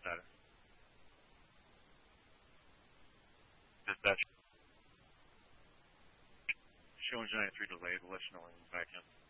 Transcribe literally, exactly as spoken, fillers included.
That is that showing ninety-three delayed. We'll let you know when it's back in.